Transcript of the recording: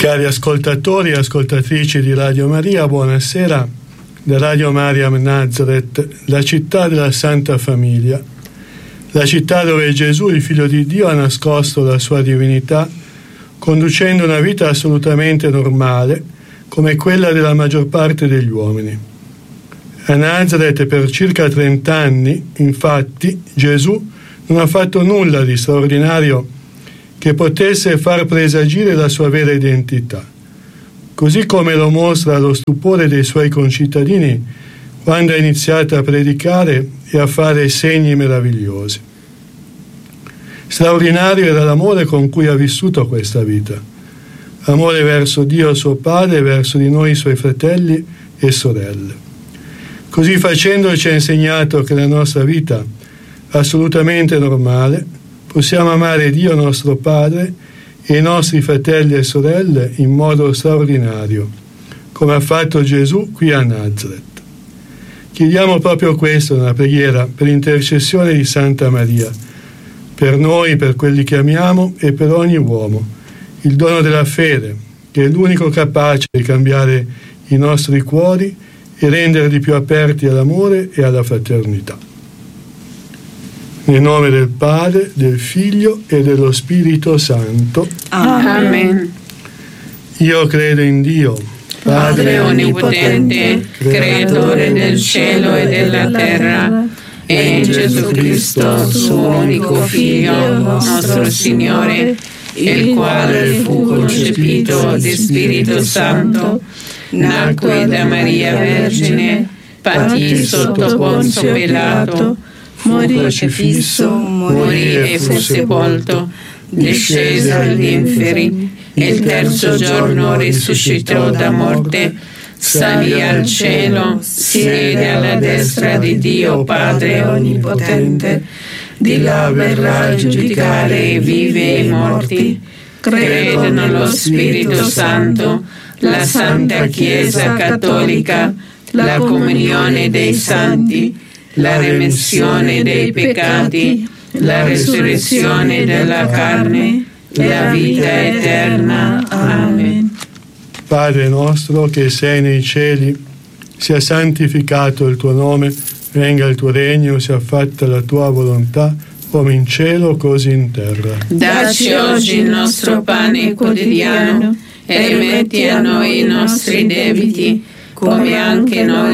Cari ascoltatori e ascoltatrici di Radio Maria, buonasera. Da Radio Mariam Nazareth, la città della Santa Famiglia, la città dove Gesù, il Figlio di Dio, ha nascosto la sua divinità, conducendo una vita assolutamente normale, come quella della maggior parte degli uomini. A Nazareth per circa 30 anni, infatti, Gesù non ha fatto nulla di straordinario che potesse far presagire la sua vera identità, così come lo mostra lo stupore dei suoi concittadini quando ha iniziato a predicare e a fare segni meravigliosi. Straordinario era l'amore con cui ha vissuto questa vita, amore verso Dio suo Padre e verso di noi suoi fratelli e sorelle. Così facendo ci ha insegnato che la nostra vita assolutamente normale possiamo amare Dio nostro Padre e i nostri fratelli e sorelle in modo straordinario, come ha fatto Gesù qui a Nazareth. Chiediamo proprio questo nella preghiera per intercessione di Santa Maria, per noi, per quelli che amiamo e per ogni uomo, il dono della fede, che è l'unico capace di cambiare i nostri cuori e renderli più aperti all'amore e alla fraternità. Nel nome del Padre, del Figlio e dello Spirito Santo. Amen. Io credo in Dio, Padre onnipotente, creatore del cielo e della terra, e in Gesù Cristo, suo unico Figlio, nostro Signore, il quale fu concepito di Spirito Santo, nacque da Maria Vergine, patì sotto Ponzio Pilato, morì crocifisso, morì e fu sepolto, discese agli inferi, e il terzo giorno risuscitò da morte, salì al cielo, siede alla destra di Dio Padre Onnipotente, di là verrà a giudicare i vivi e i morti. Credo nello Spirito Santo, la Santa Chiesa Cattolica, la comunione dei santi, la remissione dei peccati, la risurrezione della carne, la vita eterna. Amen. Padre nostro che sei nei cieli, sia santificato il tuo nome, venga il tuo regno, sia fatta la tua volontà, come in cielo così in terra. Dacci oggi il nostro pane quotidiano e rimetti a noi i nostri debiti, come anche noi